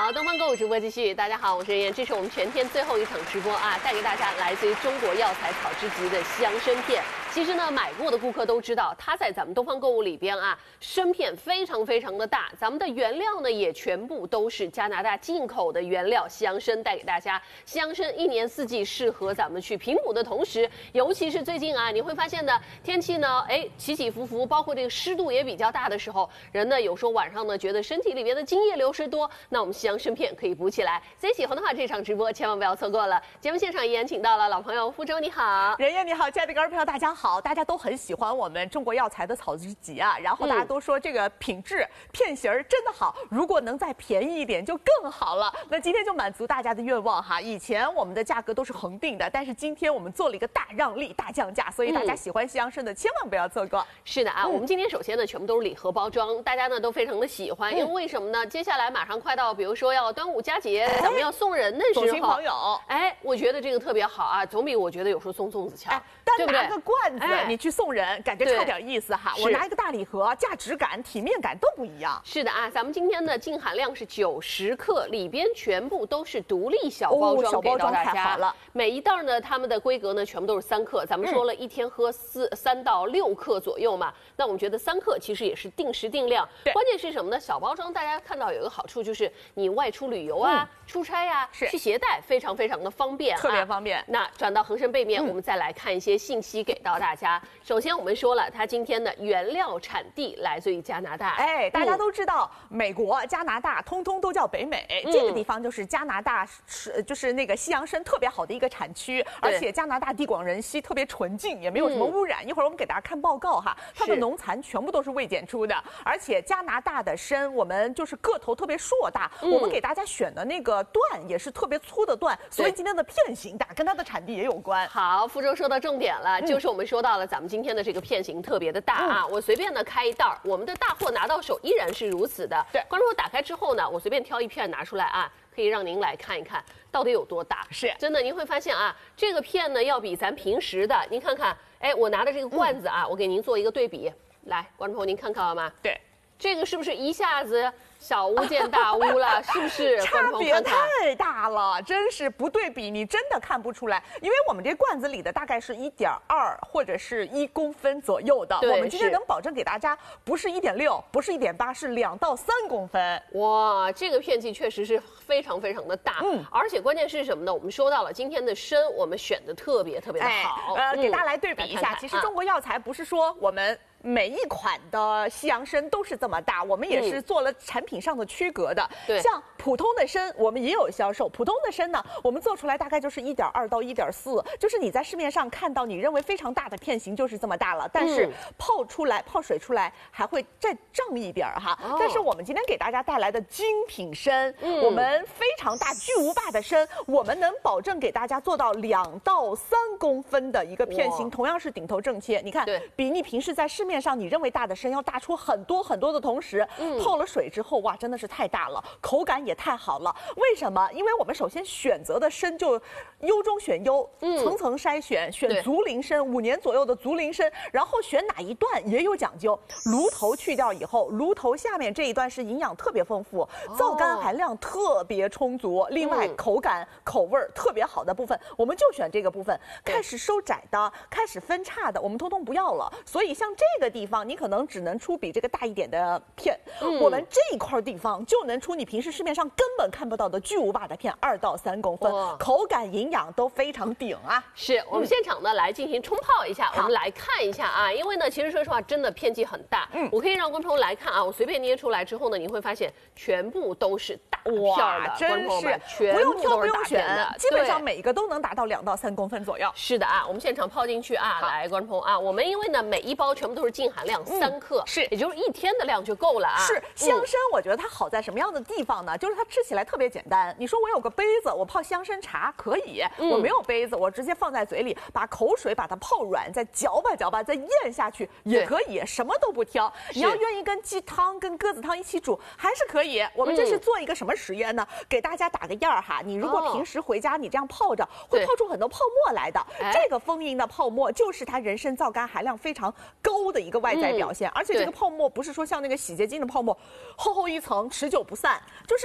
好，东方购物直播继续。大家好，我是任燕，这是我们全天最后一场直播啊，带给大家来自于中国药材草之集的西洋参片。其实呢，买过的顾客都知道，它在咱们东方购物里边啊，参片非常的大。咱们的原料呢，也全部都是加拿大进口的原料西洋参，带给大家。西洋参一年四季适合咱们去平补的同时，尤其是最近啊，你会发现呢，天气呢，起起伏伏，包括这个湿度也比较大的时候，人呢有时候晚上呢觉得身体里边的津液流失多，那我们西洋参片可以补起来。所以喜欢的话，这场直播千万不要错过了。节目现场依然请到了老朋友福州，你好， 任燕你好，亲爱的观众朋友大家好，大家都很喜欢我们中国药材的草之集啊，然后大家都说这个品质、片型真的好，如果能再便宜一点就更好了。那今天就满足大家的愿望哈，以前我们的价格都是恒定的，但是今天我们做了一个大让利、大降价，所以大家喜欢西洋参的千万不要错过。 是的啊，我们今天首先呢全部都是礼盒包装，大家呢都非常的喜欢，因为为什么呢？接下来马上快到，比如说要端午佳节，咱们要送人的时候， 走亲朋友， 我觉得这个特别好啊，总比我觉得有时候送粽子强， 单拿个罐子你去送人，感觉差点意思哈。我拿一个大礼盒，价值感、体面感都不一样。 是的啊，咱们今天的净含量是90克，里边全部都是独立小包装给到大家。 太好了， 每一袋呢，它们的规格呢全部都是3克。咱们说了一天喝3到6克左右嘛，那我们觉得3克其实也是定时定量。关键是什么呢？小包装大家看到有一个好处就是你外出旅游啊、出差啊，去携带非常的方便， 特别方便。 那转到恒参背面，我们再来看一些信息给到大家。首先我们说了，它今天的原料产地来自于加拿大。 大家都知道，美国、加拿大通通都叫北美，这个地方就是加拿大就是那个西洋参特别好的一个产区，而且加拿大地广人稀，特别纯净，也没有什么污染。一会儿我们给大家看报告哈，它的农残全部都是未检出的，而且加拿大的参我们就是个头特别硕大，我们给大家选的那个段也是特别粗的段，所以今天的片型大，跟它的产地也有关。 好，福州说到重点了，就是我们说到了咱们今天的这个片型特别的大啊，我随便呢开一袋，我们的大货拿到手依然是如此的。对，观众打开之后呢，我随便挑一片拿出来啊，可以让您来看一看到底有多大。是真的，您会发现啊，这个片呢要比咱平时的，您看看，我拿的这个罐子啊，我给您做一个对比，来，观众朋友您看看了吗？对，这个是不是一下子小巫见大巫了？是不是？ 差别太大了，真是不对比你真的看不出来。因为我们这罐子里的大概是1.2或者是1公分左右的，我们今天能保证给大家不是1.6，不是1.8，是2到3公分。 哇，这个片剂确实是非常的大，而且关键是什么呢？我们说到了今天的参，我们选的特别的好。 给大家来对比一下，其实中国药材不是说我们每一款的西洋参都是这么大，我们也是做了产品上的区隔的。像普通的参我们也有销售，普通的参呢，我们做出来大概就是1.2到1.4，就是你在市面上看到你认为非常大的片型就是这么大了，但是泡水出来还会再胀一点哈。但是我们今天给大家带来的精品参，我们非常大巨无霸的参，我们能保证给大家做到2到3公分的一个片型，同样是顶头正切。你看，比你平时在市面上你认为大的参要大出很多的同时，泡了水之后，哇，真的是太大了，口感也太好了。为什么？因为我们首先选择的参就优中选优，层层筛选，选足龄参，5年左右的足龄参，然后选哪一段也有讲究。芦头去掉以后，芦头下面这一段是营养特别丰富，皂苷含量特别充足，另外口感口味特别好的部分，我们就选这个部分。开始收窄的，开始分叉的，我们通通不要了。所以像这个地方，你可能只能出比这个大一点的片，我们这一块地方就能出你平时市面上根本看不到的巨无霸的片，2到3公分，口感营养都非常顶啊！ 是我们现场呢来进行冲泡一下，我们来看一下啊，因为呢，其实说实话，真的片剂很大，我可以让观众朋友来看啊，我随便捏出来之后呢，你会发现全部都是大片的， 真是不用挑不用选，基本上每一个都能达到2到3公分左右。 是的啊，我们现场泡进去啊，来，观众朋友啊，我们因为呢每一包全部都是净含量3克，也就是1天的量就够了啊。 是西洋参，我觉得它好在什么样的地方呢？就是它吃起来特别简单。你说我有个杯子，我泡西洋参茶可以，我没有杯子，我直接放在嘴里，把口水把它泡软，再搅吧，再咽下去也可以，什么都不挑。你要愿意跟鸡汤、跟鸽子汤一起煮，还是可以。我们这是做一个什么实验呢？给大家打个样哈。你如果平时回家你这样泡着，会泡出很多泡沫来的。这个丰盈的泡沫就是它人参皂苷含量非常高的一个外在表现，而且这个泡沫不是说像那个洗洁精的泡沫，厚厚一层持久不散，就是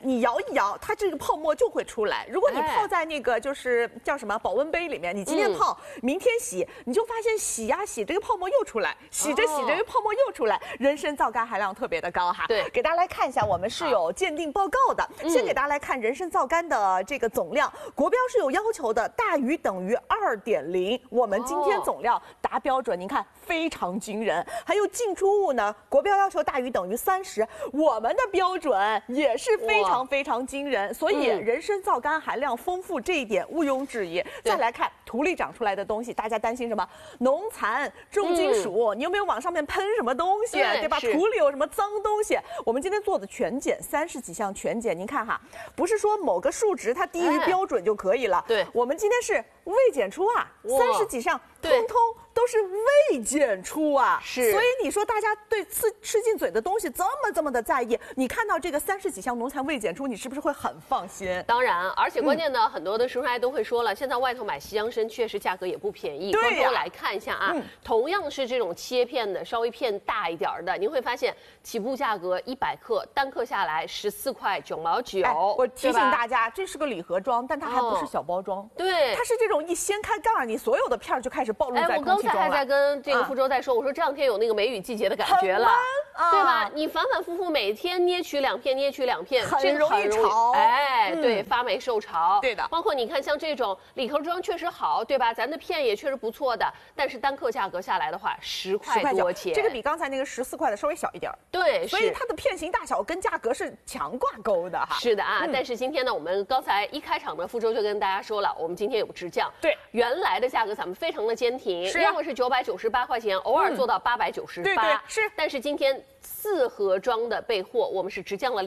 你摇一摇，它这个泡沫就会出来。如果你泡在那个就是叫什么保温杯里面，你今天泡，明天洗，你就发现洗呀洗，这个泡沫又出来，洗着洗着，这个泡沫又出来，人参皂苷含量特别的高哈。 对， 给大家来看一下，我们是有鉴定报告的。先给大家来看人参皂苷的这个总量，国标是有要求的，大于等于2.0。我们今天总量达标准，您看非常惊人。还有进出物呢，国标要求大于等于30，我们的标准也是非常非常惊人。所以人参皂苷含量丰富这一点毋庸置疑。再来看土里长出来的东西，大家担心什么？农残、重金属，你有没有往上面喷什么东西，对吧？土里有什么脏东西？我们今天做的全检，30几项全检，您看哈，不是说某个数值它低于标准就可以了。对，我们今天是未检出啊，30几项，通通都是未检出啊。是，所以你说大家对吃进嘴的东西这么的在意，你看到这个30几项农残未检出，你是不是会很放心？ 当然，而且关键呢，很多的食品都会说了，现在外头买西洋参确实价格也不便宜。对呀，来看一下啊，同样是这种切片的，稍微片大一点的，您会发现起步价格100克，单克下来14块9毛9。 我提醒大家，这是个礼盒装，但它还不是小包装。对，它是这种一掀开盖儿，你所有的片儿就开始暴露在空气中了。我刚才还在跟这个福州在说，我说这两天有那个梅雨季节的感觉了，对吧？你反反复复每天捏取2片，捏取2片， 很容易潮。 哎，对，发霉受潮。 对的。 包括你看，像这种礼盒装确实好，对吧？咱的片也确实不错的，但是单克价格下来的话，10块多钱， 这个比刚才那个14块的稍微小一点。 对， 所以它的片型大小跟价格是强挂钩的哈。 是的啊，但是今天呢，我们刚才一开场呢，福州就跟大家说了，我们今天有直降。对，原来的价格咱们非常的坚挺，要么是998块钱，偶尔做到898。对，是。但是今天4盒装的备货，我们是直降了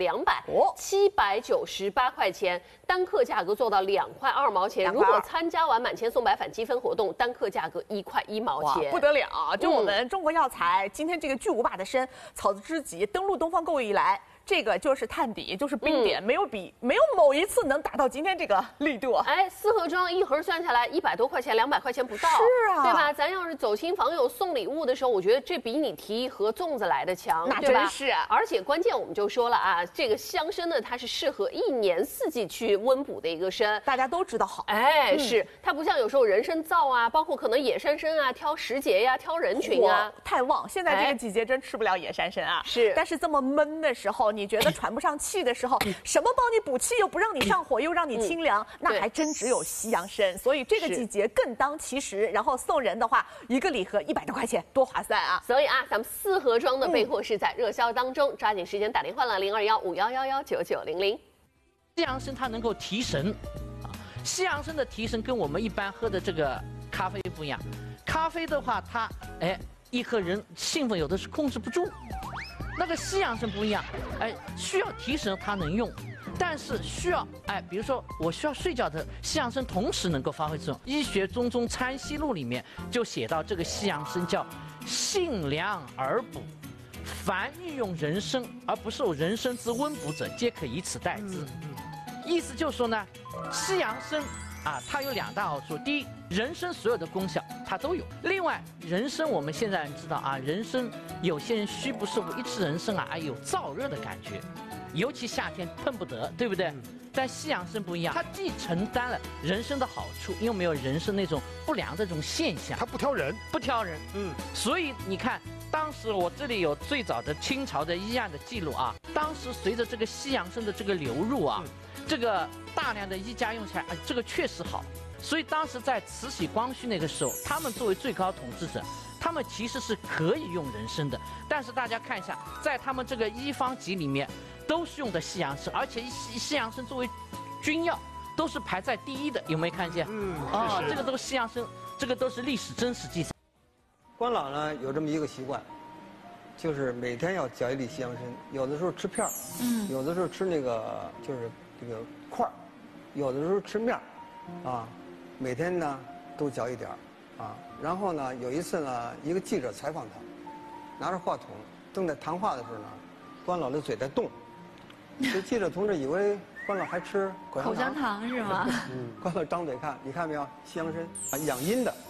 200，798块钱，单克价格做到2块2毛钱。如果参加完满千送百返积分活动，单克价格1块1毛钱， 不得了！就我们中国药材今天这个巨无霸的参，草字知己登陆东方购物以来。这个就是探底，就是冰点，没有某一次能达到今天这个力度。 哎，4盒装1盒算下来100多块钱，200块钱不到，是啊，对吧？咱要是走亲访友送礼物的时候，我觉得这比你提一盒粽子来的强， 那真是。 而且关键我们就说了啊，这个西洋参呢，它是适合1年4季去温补的一个参， 大家都知道好。 哎，是它不像有时候人参皂啊，包括可能野山参啊，挑时节呀，挑人群啊， 太旺。现在这个季节真吃不了野山参啊。 是， 但是这么闷的时候。你觉得喘不上气的时候，什么帮你补气又不让你上火又让你清凉，那还真只有西洋参。所以这个季节更当其时。然后送人的话，一个礼盒100多块钱，多划算啊！ 所以啊，咱们4盒装的备货是在热销当中，抓紧时间打电话了021511199900。 西洋参它能够提神啊，西洋参的提神跟我们一般喝的这个咖啡不一样。咖啡的话，它一喝人兴奋有的是控制不住。那个西洋参不一样，需要提神它能用，但是需要比如说我需要睡觉的西洋参同时能够发挥作用。医学中参析录里面就写到这个西洋参叫性凉而补，凡欲用人参而不受人参之温补者，皆可以此代之。意思就是说呢，西洋参它有2大好处。第一，人参所有的功效它都有。另外，人参我们现在知道人参有些人虚不受补，一吃人参有燥热的感觉，尤其夏天碰不得，对不对？但西洋参不一样，它既承担了人参的好处，又没有人参那种不良的这种现象。 它不挑人， 不挑人。所以你看，当时我这里有最早的清朝的医案的记录啊。当时随着这个西洋参的这个流入这个大量的医家用起来，这个确实好。所以当时在慈禧、光绪那个时候，他们作为最高统治者，他们其实是可以用人参的。但是大家看一下，在他们这个医方集里面，都是用的西洋参，而且西洋参作为军药都是排在第1的，有没有看见？这个都是西洋参，这个都是历史真实记载。 关老呢有这么一个习惯，就是每天要嚼1粒西洋参，有的时候吃片儿，有的时候吃那个就是这个块儿，有的时候吃面儿，每天呢都嚼一点儿，然后呢有一次呢，一个记者采访他，拿着话筒正在谈话的时候呢，关老的嘴在动，这记者同志以为关老还吃口香糖是吗？ 关老张嘴看，你看没有，西洋参养阴的，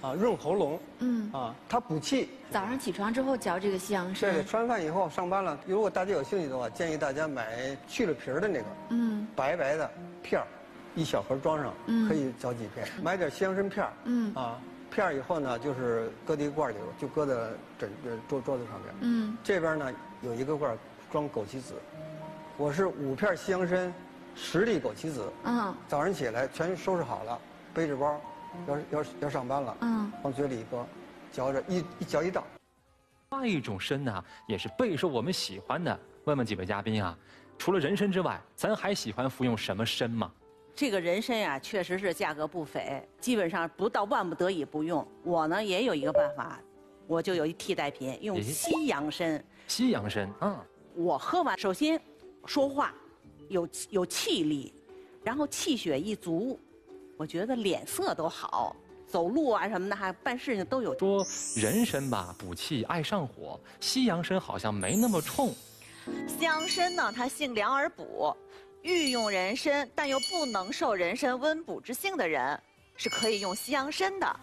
润喉咙，它补气。 早上起床之后嚼这个西洋参。 对，吃完饭以后上班了，如果大家有兴趣的话，建议大家买去了皮儿的那个，白白的片儿，1小盒装上，可以嚼几片。买点西洋参片儿，片儿以后呢，就是搁在一个罐里，就搁在桌子上面。这边呢有一个罐装枸杞子，我是5片西洋参，10粒枸杞子。早上起来全收拾好了，背着包。要上班了，往嘴里一搁，嚼着一嚼一道。 另外一种参呢，也是备受我们喜欢的。问问几位嘉宾啊，除了人参之外，咱还喜欢服用什么参吗？ 这个人参呀，确实是价格不菲，基本上不到万不得已不用。我呢也有一个办法，我就有一替代品，用西洋参。 西洋参， 我喝完，首先说话有气力，然后气血一足。我觉得脸色都好，走路啊什么的，还办事情都有。 说人参吧补气爱上火，西洋参好像没那么冲。 西洋参呢，它性凉而补，欲用人参但又不能受人参温补之性的人，是可以用西洋参的。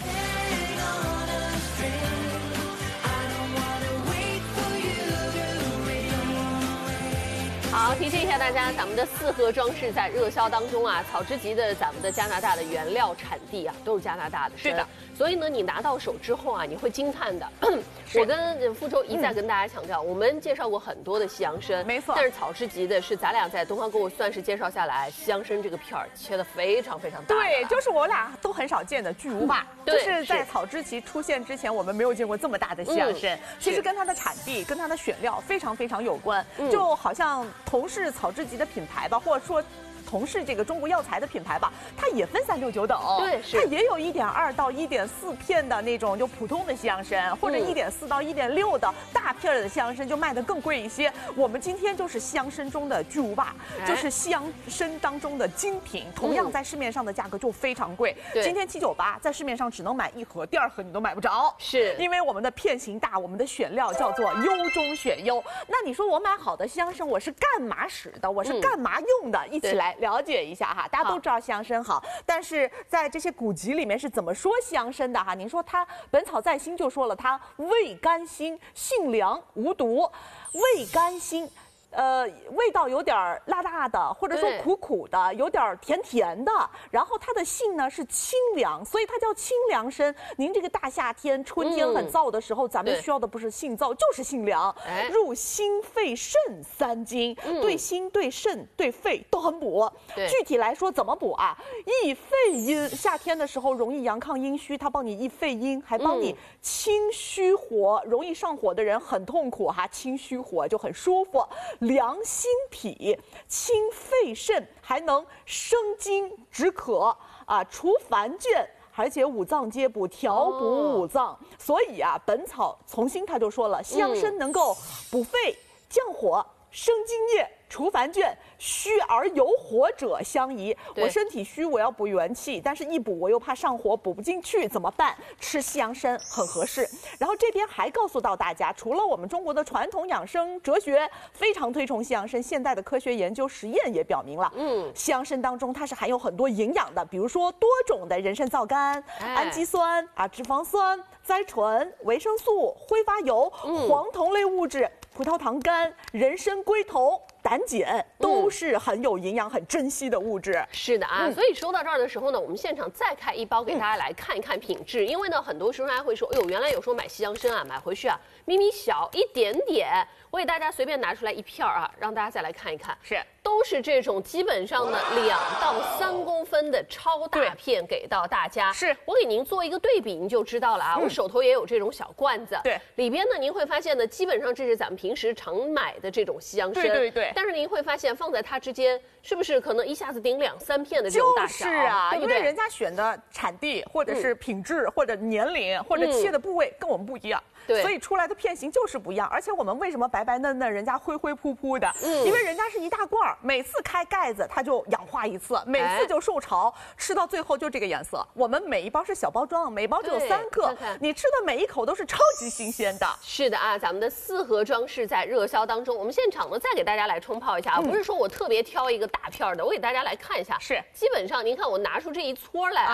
好，提示一下大家，咱们的4盒装饰在热销当中啊。草之集的咱们的加拿大的原料产地啊，都是加拿大的。 是的。 所以呢，你拿到手之后啊，你会惊叹的。我跟傅周一再跟大家强调，我们介绍过很多的西洋参， 没错。 但是草之集的是咱俩在东方购物算是介绍下来，西洋参这个片儿切得非常非常大。 对，就是我俩都很少见的巨无霸。就是在草之集出现之前，我们没有见过这么大的西洋参。其实跟它的产地、跟它的选料非常非常有关。就好像同是草之集的品牌吧，或者说同是这个中国药材的品牌吧，它也分3、6、9等。 对， 它也有1.2到1.4片的那种就普通的西洋参，或者1.4到1.6的大片的西洋参就卖得更贵一些。我们今天就是西洋参中的巨无霸，就是西洋参当中的精品，同样在市面上的价格就非常贵。今天798在市面上只能买1盒，第2盒你都买不着， 是因为我们的片型大，我们的选料叫做优中选优。那你说我买好的西洋参，我是干嘛使的？我是干嘛用的？一起来了解一下哈。大家都知道西洋参好，但是在这些古籍里面是怎么说西洋参的哈？您说它《本草在心》就说了，它味甘辛，性凉无毒，味甘辛。味道有点辣辣的，或者说苦苦的，有点甜甜的。然后它的性呢是清凉，所以它叫清凉参。您这个大夏天、春天很燥的时候，咱们需要的不是性燥，就是性凉。入心、肺、肾3经，对心、对肾、对肺都很补。具体来说怎么补啊？益肺阴，夏天的时候容易阳亢阴虚，它帮你益肺阴，还帮你清虚火。容易上火的人很痛苦哈，清虚火就很舒服。凉心脾，清肺肾，还能生津止渴啊，除烦倦，而且5脏皆补，调补5脏。所以啊，《本草从心》他就说了，西洋参能够补肺、降火、生津液、除烦倦，虚而有火者相宜。我身体虚，我要补元气，但是一补我又怕上火，补不进去，怎么办？吃西洋参很合适。然后这边还告诉到大家，除了我们中国的传统养生哲学非常推崇西洋参，现代的科学研究实验也表明了，西洋参当中它是含有很多营养的，比如说多种的人参皂苷、氨基酸啊、脂肪酸、甾醇、维生素、挥发油、黄酮类物质、葡萄糖苷、人参归酮、胆碱都是很有营养、很珍惜的物质。 是的啊，所以说到这儿的时候呢，我们现场再开一包给大家来看一看品质。因为呢，很多时候大家会说，哎呦，原来有时候买西洋参啊，买回去啊，咪咪小一点点。我给大家随便拿出来1片啊，让大家再来看一看。都是这种基本上呢2到3公分的超大片给到大家。我给您做一个对比，您就知道了啊。我手头也有这种小罐子，里边呢您会发现呢，基本上这是咱们平时常买的这种西洋参。对。但是您会发现放在它之间，是不是可能一下子顶2、3片的这种大小？ 就是啊， 对不对？ 因为人家选的产地或者是品质或者年龄或者切的部位跟我们不一样。所以出来的片型就是不一样，而且我们为什么白白嫩嫩，人家灰灰扑扑的？因为人家是一大罐，每次开盖子它就氧化一次，每次就受潮，吃到最后就这个颜色。我们每一包是小包装，每包只有3克，你吃的每一口都是超级新鲜的。 是的啊，咱们的4盒装饰在热销当中，我们现场呢再给大家来冲泡一下，不是说我特别挑一个大片的，我给大家来看一下。基本上您看我拿出这一撮来啊。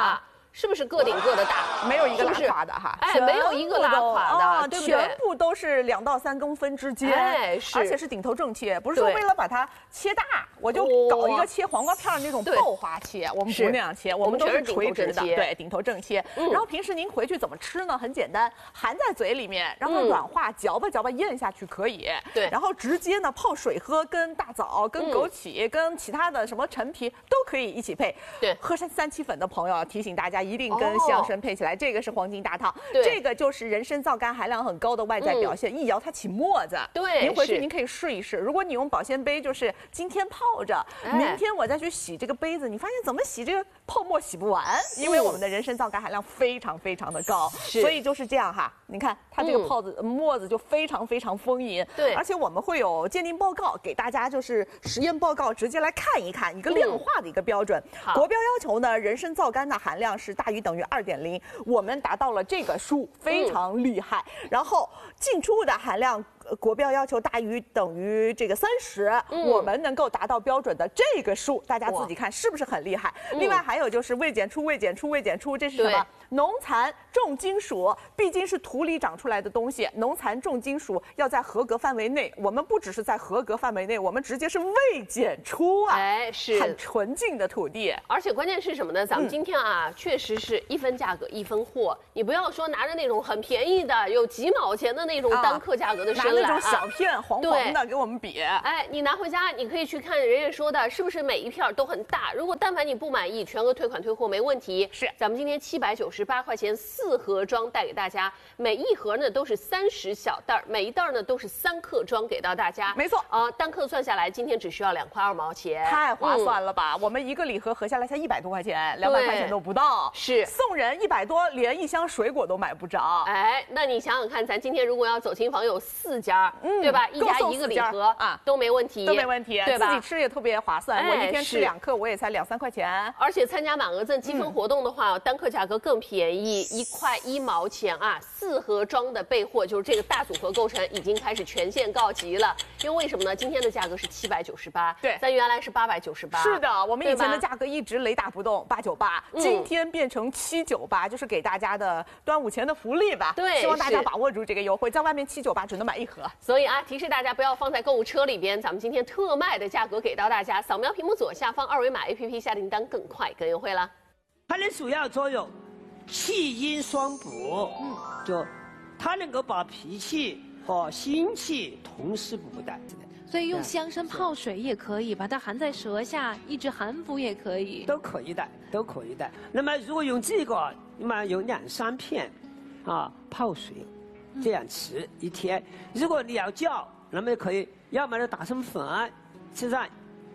是不是个顶个的大？ 没有一个拉垮的哈， 哎，没有一个拉垮的，对不对？ 全部都是2到3公分之间， 哎，是， 而且是顶头正切，不是说为了把它切大，我就搞一个切黄瓜片那种爆花切，我们不那样切，我们都是垂直的，对，顶头正切。然后平时您回去怎么吃呢？很简单，含在嘴里面，让它软化，嚼吧嚼吧咽下去可以。 对， 然后直接呢泡水喝，跟大枣、跟枸杞、跟其他的什么陈皮都可以一起配。 对， 喝3七粉的朋友提醒大家一定跟西洋参配起来，这个是黄金大套，这个就是人参皂苷含量很高的外在表现，一摇它起沫子。 对， 您回去您可以试一试。如果你用保鲜杯，就是今天泡着，明天我再去洗这个杯子，你发现怎么洗这个泡沫洗不完，因为我们的人参皂苷含量非常非常的高，所以就是这样哈。你看它这个沫子就非常非常丰盈。 对， 而且我们会有鉴定报告给大家，就是实验报告直接来看一看一个量化的一个标准。国标要求呢，人参皂苷的含量是大于等于2.0，我们达到了这个数，非常厉害。然后进出物的含量，国标要求大于等于这个30，我们能够达到标准的这个数，大家自己看是不是很厉害？另外还有就是未检出，这是什么？农残重金属，毕竟是土里长出来的东西，农残重金属要在合格范围内。我们不只是在合格范围内，我们直接是未检出啊， 哎，是很纯净的土地。 而且关键是什么呢？咱们今天啊，确实是1分价格1分货，你不要说拿着那种很便宜的，有几毛钱的那种单克价格的参来， 拿那种小片黄黄的给我们比。 哎，你拿回家，你可以去看人家说的是不是每一片都很大。如果但凡你不满意，全额退款退货没问题。 是， 咱们今天798块钱4盒装带给大家，每一盒呢都是30小袋，每一袋呢都是3克装给到大家。 没错单克算下来，今天只需要2块2毛钱， 太划算了吧？我们一个礼盒合下来才100多块钱，200块钱都不到， 是送人100多，连一箱水果都买不着。 哎，那你想想看，咱今天如果要走亲访友4家，对吧？一家1个礼盒啊，都没问题， 都没问题， 对吧？ 自己吃也特别划算，我一天吃2克，我也才2、3块钱。 而且参加满额赠积分活动的话，单克价格更便宜，1块1毛钱啊！4盒装的备货，就是这个大组合构成已经开始全线告急了。因为为什么呢？今天的价格是798， 对， 咱原来是898。 是的，我们以前的价格一直雷打不动，898，今天变成798，就是给大家的端午前的福利吧。 对， 希望大家把握住这个优惠，在外面798只能买1盒。 所以啊，提示大家不要放在购物车里边，咱们今天特卖的价格给到大家，扫描屏幕左下方2维码 APP 下订单更快更优惠了。 它的主要作用，气阴双补，就它能够把脾气和心气同时补的。 所以用西洋参泡水也可以，把它含在舌下，抑制寒服也可以， 都可以的，都可以的。那么如果用这个，那么有2、3片，泡水，这样吃1天。如果你要嚼，那么可以要么就打成粉，吃上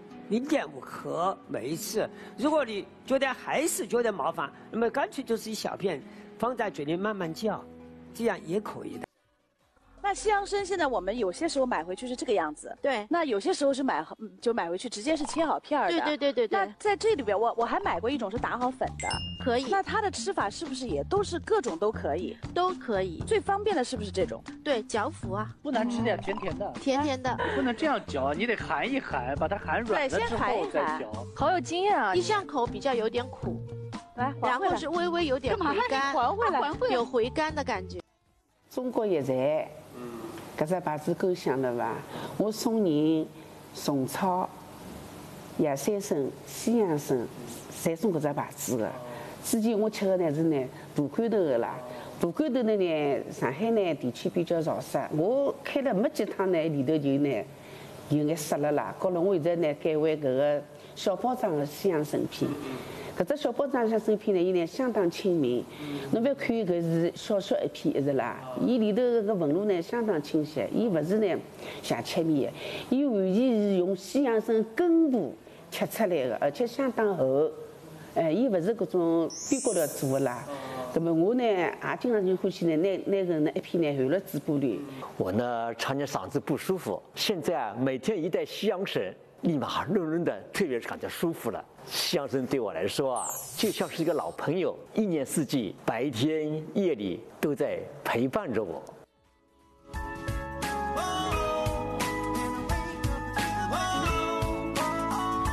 0.5克每一次。如果你觉得还是觉得麻烦，那么干脆就是1小片放在嘴里慢慢嚼，这样也可以的。 那西洋参现在我们有些时候买回去是这个样子， 对。 那有些时候是买回去直接是切好片的， 对。 那在这里边我还买过一种是打好粉的， 可以。 那它的吃法是不是也都是各种都可以？ 都可以。 最方便的是不是这种？ 对，嚼服啊。 不难吃的，甜甜的。 甜甜的。 不能这样嚼，你得含一含，把它含软了之后再嚼。 好有经验啊！ 一上口比较有点苦， 来， 然后是微微有点回甘， 还回来， 有回甘的感觉。 中国药材。搿只牌子够响了伐？我送人虫草、野山参、西洋参，侪送搿只牌子的。之前我吃的呢是呢大罐头的啦，大罐头的呢上海呢地区比较潮湿，我开了没几趟呢里头就呢有眼湿了啦。搞了我现在呢改为搿个小包装的西洋参片。搿只小包装西洋参片呢，伊呢相当亲民。侬覅看搿是小小一片，是啦？伊里头搿纹路呢相当清晰，伊勿是呢像切面的，伊完全是用西洋参根部切出来的，而且相当厚。伊勿是搿种边角料做的啦。那么我呢也经常就欢喜呢拿人呢一片呢含了嘴巴里。 我呢常年嗓子不舒服，现在每天一袋西洋参，立马润润的，特别是感觉舒服了。西洋参对我来说就像是一个老朋友，1年4季，白天夜里都在陪伴着我。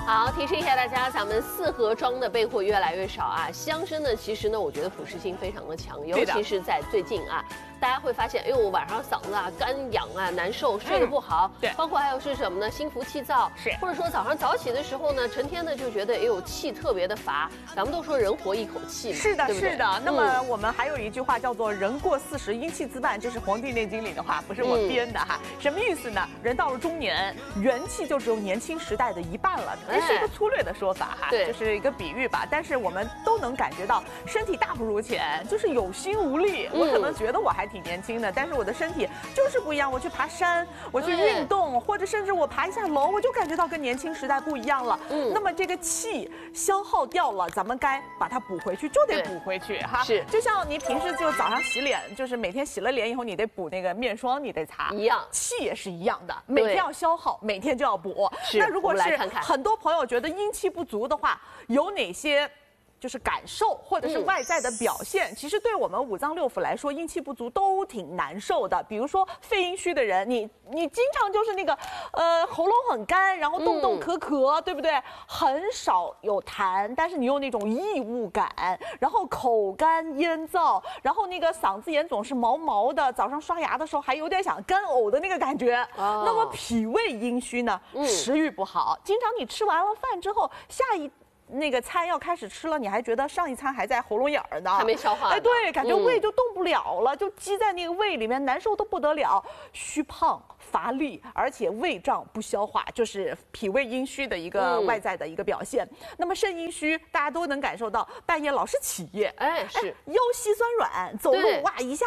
好，提示一下大家，咱们4盒装的备货越来越少啊。西洋参呢，其实呢，我觉得普适性非常的强，尤其是在最近啊，大家会发现，哎呦，晚上嗓子啊干痒啊难受，睡得不好， 对， 包括还有是什么呢？心浮气躁， 是， 或者说早上早起的时候呢，成天的就觉得，哎呦，气特别的乏。咱们都说人活一口气嘛， 是的， 对不对是的。那么我们还有一句话叫做“人过40，阴气自半”，这是《黄帝内经》里的话，不是我编的哈。什么意思呢？人到了中年，元气就只有年轻时代的一半了。这是一个粗略的说法哈， 对， 就是一个比喻吧。但是我们都能感觉到身体大不如前，就是有心无力。我可能觉得我还挺年轻的，但是我的身体就是不一样。我去爬山，我去运动，或者甚至我爬一下楼，我就感觉到跟年轻时代不一样了。那么这个气消耗掉了，咱们该把它补回去，就得补回去哈。 是， 就像你平时就早上洗脸，就是每天洗了脸以后，你得补那个面霜，你得擦一样， 气也是一样的，每天要消耗，每天就要补。那如果是很多朋友觉得阴气不足的话，有哪些就是感受或者是外在的表现，其实对我们5脏6腑来说，阴气不足都挺难受的。比如说肺阴虚的人，你经常就是那个喉咙很干，然后动动咳咳，对不对？很少有痰，但是你有那种异物感，然后口干咽燥，然后那个嗓子眼总是毛毛的，早上刷牙的时候还有点想干呕的那个感觉。那么脾胃阴虚呢，食欲不好，经常你吃完了饭之后，那个餐要开始吃了，你还觉得上一餐还在喉咙眼儿呢， 还没消化。 哎，对，感觉胃就动不了了，就积在那个胃里面，难受得不得了，虚胖乏力，而且胃胀不消化，就是脾胃阴虚的一个外在的一个表现。那么肾阴虚，大家都能感受到，半夜老是起夜， 哎，是腰膝酸软，走路哇一下。